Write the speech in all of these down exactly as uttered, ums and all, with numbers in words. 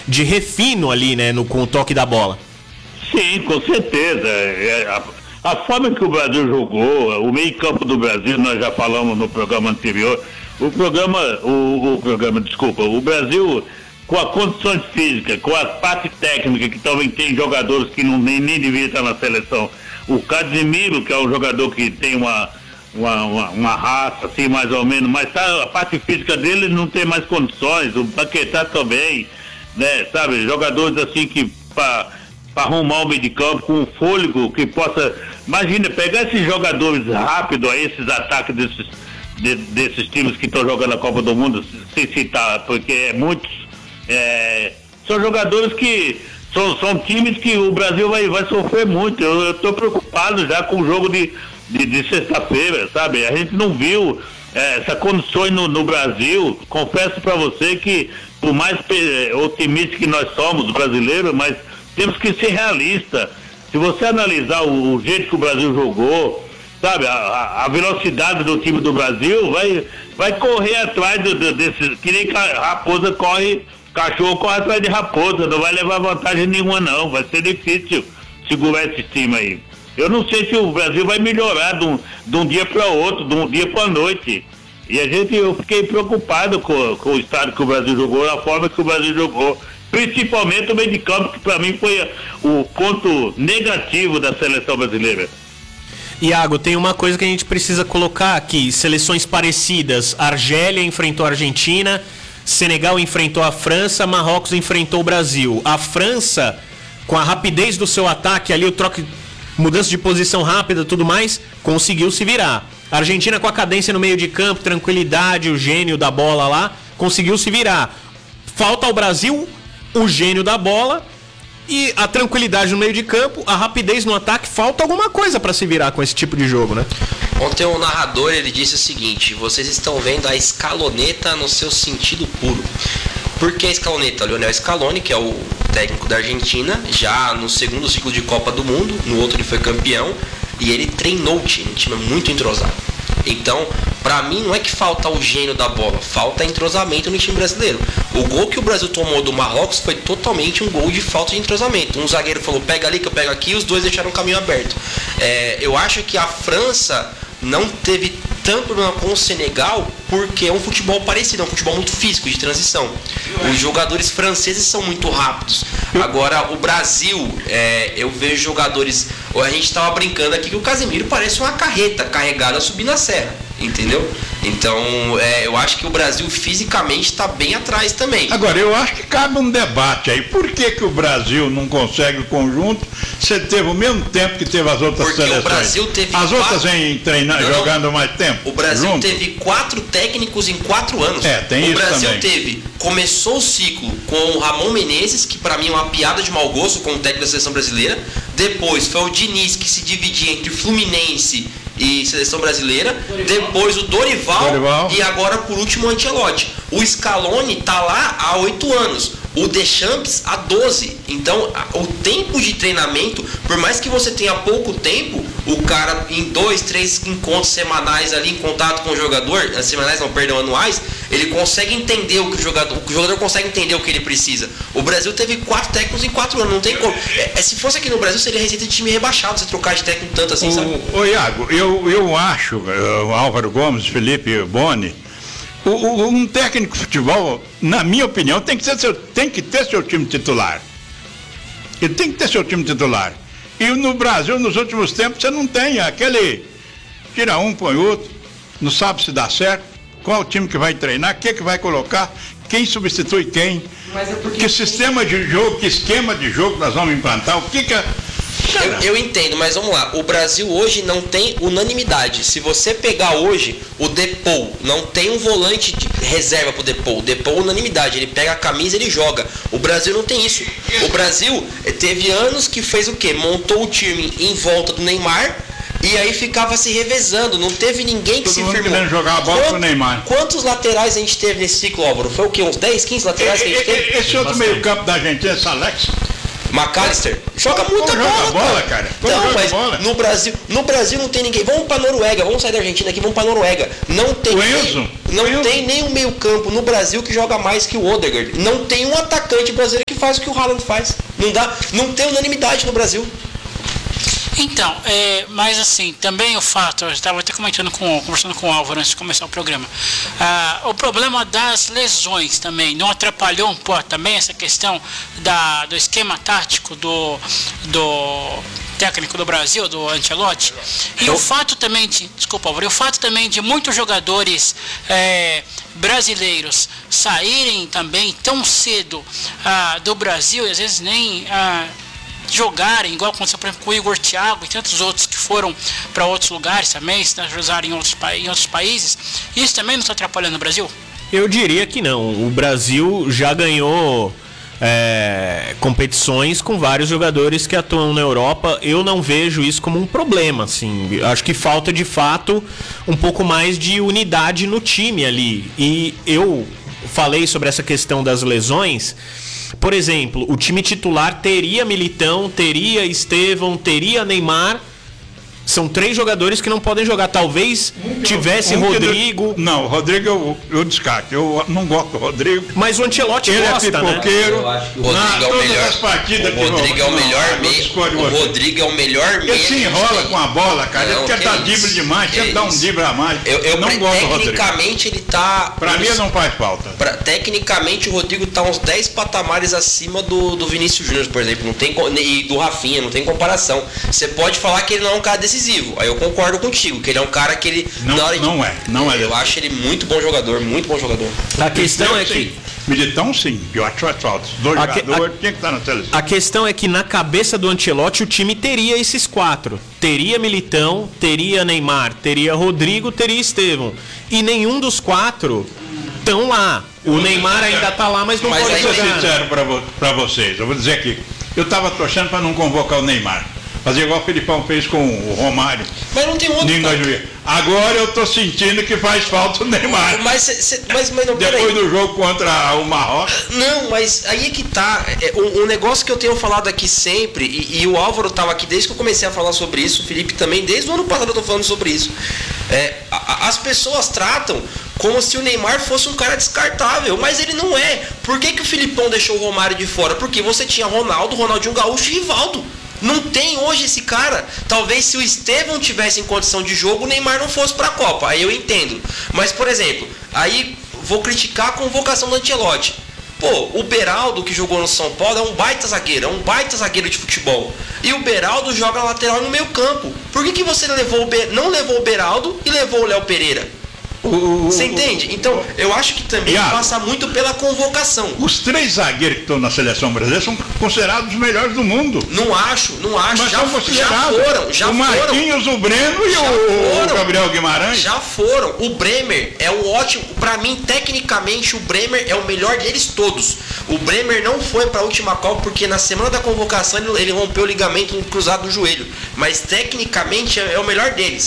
de refino ali, né, no, com o toque da bola. Sim, com certeza. É, a, a forma que o Brasil jogou, o meio-campo do Brasil, nós já falamos no programa anterior. O programa, o, o programa, desculpa, o Brasil, com as condições físicas, com as partes técnicas, que talvez tem jogadores que não, nem, nem deviam estar na seleção. O Casemiro, que é um jogador que tem uma, uma, uma, uma raça, assim, mais ou menos, mas tá, a parte física dele não tem mais condições. O Paquetá também, né, sabe? Jogadores assim que para arrumar o meio de campo com um fôlego que possa. Imagina, pegar esses jogadores rápidos, esses ataques desses, de, desses times que estão jogando a Copa do Mundo, sem citar, porque é muitos. É, são jogadores que. São, são times que o Brasil vai, vai sofrer muito. Eu estou preocupado já com o jogo de, de, de sexta-feira, sabe? A gente não viu é, essas condições no, no Brasil. Confesso para você que, por mais otimistas que nós somos, brasileiros, mas temos que ser realistas. Se você analisar o, o jeito que o Brasil jogou, sabe? A, a velocidade do time do Brasil vai, vai correr atrás do, do, desses. Que nem a raposa corre. Cachorro corre atrás de raposa, não vai levar vantagem nenhuma não, vai ser difícil segurar esse time aí. Eu não sei se o Brasil vai melhorar de um, de um dia para outro, de um dia para a noite. E a gente, eu fiquei preocupado com, com o estado que o Brasil jogou, a forma que o Brasil jogou, principalmente o meio de campo, que para mim foi o ponto negativo da seleção brasileira. Iago, tem uma coisa que a gente precisa colocar aqui, seleções parecidas, Argélia enfrentou a Argentina, Senegal enfrentou a França, Marrocos enfrentou o Brasil. A França, com a rapidez do seu ataque ali, o troque, mudança de posição rápida e tudo mais, conseguiu se virar. A Argentina, com a cadência no meio de campo, tranquilidade, o gênio da bola lá, conseguiu se virar. Falta ao Brasil o gênio da bola e a tranquilidade no meio de campo, a rapidez no ataque. Falta alguma coisa para se virar com esse tipo de jogo, né? Ontem o narrador ele disse o seguinte: vocês estão vendo a escaloneta no seu sentido puro. Por que a escaloneta? Lionel Scaloni, que é o técnico da Argentina, já no segundo ciclo de Copa do Mundo, no outro ele foi campeão, e ele treinou o time, o time é muito entrosado. Então, pra mim, não é que falta o gênio da bola, falta entrosamento no time brasileiro. O gol que o Brasil tomou do Marrocos foi totalmente um gol de falta de entrosamento. Um zagueiro falou, pega ali que eu pego aqui, e os dois deixaram o caminho aberto. É, eu acho que a França não teve tanto problema com o Senegal, porque é um futebol parecido, é um futebol muito físico, de transição. Os jogadores franceses são muito rápidos. Agora, o Brasil, é, eu vejo jogadores... A gente estava brincando aqui que o Casemiro parece uma carreta carregada a subir na serra, entendeu? Então, é, eu acho que o Brasil fisicamente está bem atrás também. Agora, eu acho que cabe um debate aí. Por que que o Brasil não consegue o conjunto? Você teve o mesmo tempo que teve as outras Porque seleções. O Brasil teve as quatro... outras vêm treinar, não, jogando mais tempo. O Brasil junto? teve quatro técnicos em quatro anos. É, tem o isso Brasil também. teve, começou o ciclo com o Ramon Menezes, que para mim é uma piada de mau gosto como técnico da seleção brasileira. Depois foi o Diniz, que se dividia entre Fluminense e seleção brasileira. Dorival. Depois o Dorival, Dorival e agora por último o Ancelotti. O Scaloni tá lá há oito anos, o Deschamps há doze. Então o tempo de treinamento, por mais que você tenha pouco tempo, o cara em dois, três encontros semanais ali em contato com o jogador, semanais não, perdão, anuais, ele consegue entender o que o jogador, o jogador consegue entender o que ele precisa. O Brasil teve quatro técnicos em quatro anos, não tem como. É, se fosse aqui no Brasil seria receita de time rebaixado, você trocar de técnico tanto assim, o, sabe? Ô Iago, eu, eu acho, uh, Álvaro Gomes, Felipe Boni, o, o, um técnico de futebol, na minha opinião, tem que, ter seu, tem que ter seu time titular. Ele tem que ter seu time titular. E no Brasil, nos últimos tempos, você não tem aquele tira um, põe outro, não sabe se dá certo, qual o time que vai treinar, o que que vai colocar, quem substitui quem, Mas é porque... que sistema de jogo, que esquema de jogo nós vamos implantar, o que que... Eu, eu entendo, mas vamos lá, o Brasil hoje não tem unanimidade. Se você pegar hoje o Depou, não tem um volante de reserva pro Depou. O Depou unanimidade, ele pega a camisa e ele joga. O Brasil não tem isso. O Brasil teve anos que fez o quê? Montou o time em volta do Neymar e aí ficava se revezando, não teve ninguém que Todo se mundo firmou. querendo jogar a bola Quanto, pro Neymar. Quantos laterais a gente teve nesse ciclo, Álvaro? Foi o quê? Uns dez, quinze laterais que a gente teve? Esse outro meio campo da Argentina, esse Alex... McAllister joga Como muita joga bola, bola, cara. Como Não, joga mas bola? no Brasil, no Brasil não tem ninguém. Vamos pra Noruega, vamos sair da Argentina aqui, vamos pra Noruega. Não tem. O Enzo? Não Eu... tem nenhum meio campo no Brasil que joga mais que o Odegaard. Não tem um atacante brasileiro que faz o que o Haaland faz. Não dá, não tem unanimidade no Brasil. Então, é, mas assim, também o fato, eu estava até comentando com, conversando com o Álvaro antes de começar o programa, ah, o problema das lesões também, não atrapalhou um pouco também essa questão da, do esquema tático do, do técnico do Brasil, do Ancelotti, e o fato também de, desculpa Álvaro, e o fato também de muitos jogadores é, brasileiros saírem também tão cedo ah, do Brasil, e às vezes nem... Ah, jogarem, igual aconteceu, por exemplo, com o Igor Thiago e tantos outros que foram para outros lugares também, se usarem em outros, em outros países, isso também não está atrapalhando o Brasil? Eu diria que não. O Brasil já ganhou é, competições com vários jogadores que atuam na Europa. Eu não vejo isso como um problema, assim. Acho que falta, de fato, um pouco mais de unidade no time ali. E eu falei sobre essa questão das lesões. Por exemplo, o time titular teria Militão, teria Estevão, teria Neymar. São três jogadores que não podem jogar. Talvez tivesse um Rodrigo. Não, o Rodrigo eu, eu descarto. Eu não gosto do Rodrigo. Mas o Ancelotti ele gosta, é pipoqueiro. Né? Eu acho que o Rodrigo é o melhor. As partidas o Rodrigo é o melhor meio. O Rodrigo é o melhor meio. Ele se enrola com a bola, cara. Ele quer dar drible demais, quer dar um drible a mais. Eu, eu não gosto do Rodrigo. Tecnicamente ele tá. Pra mim não faz falta. Pra, tecnicamente o Rodrigo tá uns dez patamares acima do, do Vinícius Júnior, por exemplo. Não tem, e do Rafinha, não tem comparação. Você pode falar que ele não é um cara decisivo. Aí eu concordo contigo, que ele é um cara que ele... Não, na hora não de, é, não é. Eu acho ele muito bom jogador, muito bom jogador. A questão eu, é sim. que... Militão sim, eu acho faz falta. Os dois a que, jogadores a, tinham que estar na seleção. A questão é que na cabeça do Ancelotti o time teria esses quatro. Teria Militão, teria Neymar, teria Rodrigo, teria Estevão. E nenhum dos quatro estão lá. O Neymar ainda está lá, mas não mas pode jogar. Mas vou ser sincero para vo, pra vocês, eu vou dizer aqui. Eu estava torcendo para não convocar o Neymar. Fazer igual o Filipão fez com o Romário. Mas não tem outro. Agora eu tô sentindo que faz falta o Neymar. Mas, cê, cê, mas, mas não, depois do jogo contra o Marrocos. Não, mas aí é que tá. É, um, um negócio que eu tenho falado aqui sempre, e, e o Álvaro tava aqui desde que eu comecei a falar sobre isso, o Felipe também, desde o ano passado eu tô falando sobre isso. É, a, as pessoas tratam como se o Neymar fosse um cara descartável, mas ele não é. Por que, que o Filipão deixou o Romário de fora? Porque você tinha Ronaldo, Ronaldinho Gaúcho e Rivaldo. Não tem hoje esse cara. Talvez se o Estevão tivesse em condição de jogo, o Neymar não fosse para a Copa. Aí eu entendo. Mas, por exemplo, aí vou criticar a convocação do Ancelotti. Pô, o Beraldo, que jogou no São Paulo, é um baita zagueiro. É um baita zagueiro de futebol. E o Beraldo joga na lateral e no meio campo. Por que, que você levou o Be- não levou o Beraldo e levou o Léo Pereira? Você entende? Então, eu acho que também Iago, passa muito pela convocação. Os três zagueiros que estão na seleção brasileira são considerados os melhores do mundo. Não acho, não acho. Mas já, são considerados. já foram, já o Marquinhos, foram. o Breno e já o, foram. o Gabriel Guimarães. Já foram. O Bremer é um ótimo. Pra mim, tecnicamente, o Bremer é o melhor deles todos. O Bremer não foi pra última Copa porque na semana da convocação ele, ele rompeu o ligamento cruzado do joelho. Mas tecnicamente é, é o melhor deles.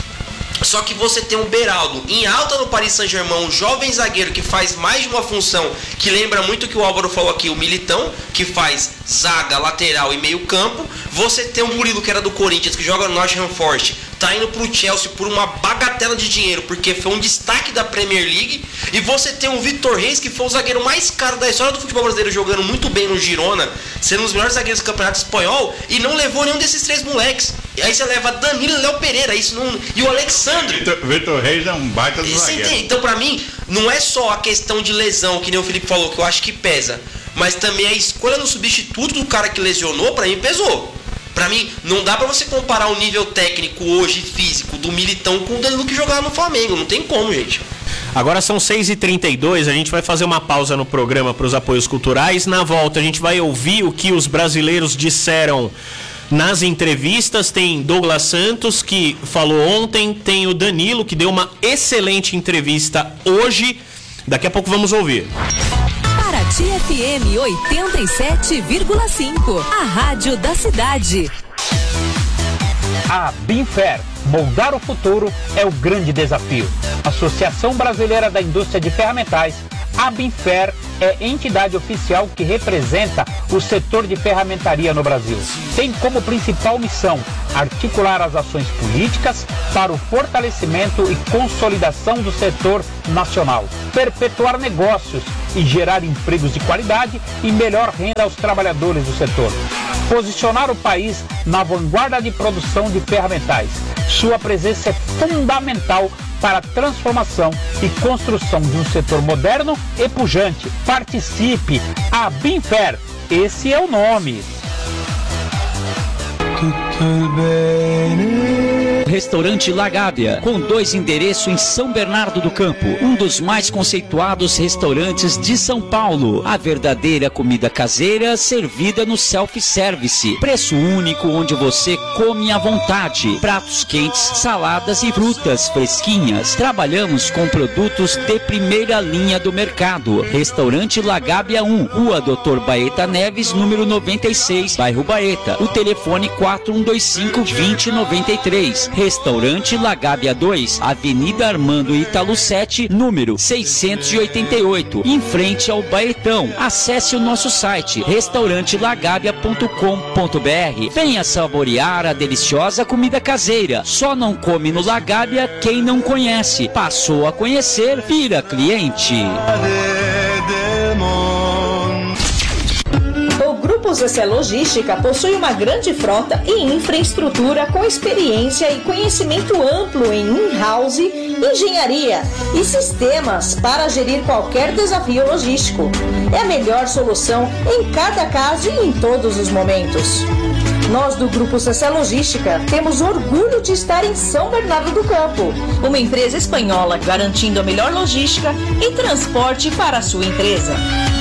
Só que você tem um Beraldo em alta no Paris Saint-Germain, um jovem zagueiro que faz mais de uma função que lembra muito o que o Álvaro falou aqui, o Militão, que faz zaga, lateral e meio campo. Você tem o Murilo, que era do Corinthians, que joga no Nottingham Forest, tá indo pro Chelsea por uma bagatela de dinheiro, porque foi um destaque da Premier League. E você tem o Vitor Reis, que foi o zagueiro mais caro da história do futebol brasileiro, jogando muito bem no Girona, sendo um dos melhores zagueiros do campeonato espanhol, e não levou nenhum desses três moleques. E aí você leva Danilo e Léo Pereira, isso não... e o Alexandre. Vitor Reis é um baita do zagueiro. Então, pra mim, não é só a questão de lesão, que nem o Felipe falou, que eu acho que pesa, mas também a escolha no substituto do cara que lesionou, pra mim, pesou. Pra mim, não dá pra você comparar o nível técnico hoje, físico, do Militão com o Danilo que jogava no Flamengo. Não tem como, gente. Agora são seis e trinta e dois, a gente vai fazer uma pausa no programa para os apoios culturais. Na volta, a gente vai ouvir o que os brasileiros disseram nas entrevistas. Tem Douglas Santos, que falou ontem, tem o Danilo, que deu uma excelente entrevista hoje. Daqui a pouco vamos ouvir. Paraty F M oitenta e sete vírgula cinco, a rádio da cidade. A Binfer, moldar o futuro é o grande desafio. Associação Brasileira da Indústria de Ferramentais, a Binfer é entidade oficial que representa o setor de ferramentaria no Brasil. Tem como principal missão articular as ações políticas para o fortalecimento e consolidação do setor nacional, perpetuar negócios e gerar empregos de qualidade e melhor renda aos trabalhadores do setor. Posicionar o país na vanguarda de produção de ferramentais. Sua presença é fundamental para a transformação e construção de um setor moderno e pujante. Participe! A Binfer, esse é o nome. Restaurante La Gábia, com dois endereços em São Bernardo do Campo, um dos mais conceituados restaurantes de São Paulo. A verdadeira comida caseira servida no self-service. Preço único onde você come à vontade. Pratos quentes, saladas e frutas fresquinhas. Trabalhamos com produtos de primeira linha do mercado. Restaurante La Gábia um, Rua doutor Baeta Neves, número noventa e seis, bairro Baeta. O telefone quatro um dois cinco, dois zero nove três. Restaurante La Gábia dois, Avenida Armando Ítalo sete, número seiscentos e oitenta e oito, em frente ao Baetão. Acesse o nosso site restaurante lagabia ponto com ponto br. Venha saborear a deliciosa comida caseira. Só não come no La Gábia quem não conhece. Passou a conhecer, vira cliente. O Grupo Zecé Logística possui uma grande frota e infraestrutura com experiência e conhecimento amplo em in-house, engenharia e sistemas para gerir qualquer desafio logístico. É a melhor solução em cada caso e em todos os momentos. Nós do Grupo Zecé Logística temos orgulho de estar em São Bernardo do Campo, uma empresa espanhola garantindo a melhor logística e transporte para a sua empresa.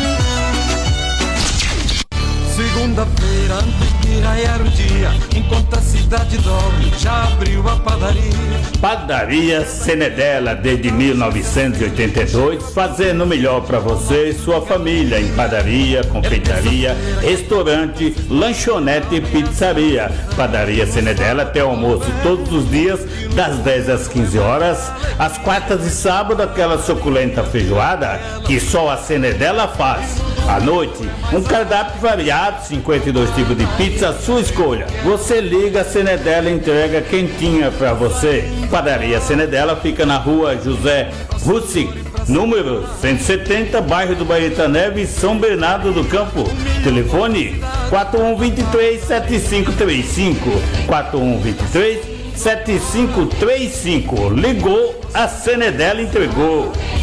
Segunda-feira, antes de raiar o dia, enquanto a cidade dorme, já abriu a padaria. Padaria Cenedela, desde mil novecentos e oitenta e dois, fazendo o melhor para você e sua família em padaria, confeitaria, restaurante, lanchonete e pizzaria. Padaria Cenedela tem almoço todos os dias, das dez às quinze horas, às quartas e sábado, aquela suculenta feijoada que só a Cenedela faz. À noite, um cardápio variado, cinquenta e dois tipos de pizza, à sua escolha. Você liga, a Cenedela entrega quentinha para você. Padaria Cenedela fica na rua José Russick, número cento e setenta, bairro do Baeta Neves, São Bernardo do Campo. Telefone quatro um dois três, sete cinco três cinco, quatro um dois três, sete cinco três cinco. Ligou, a Cenedela entregou.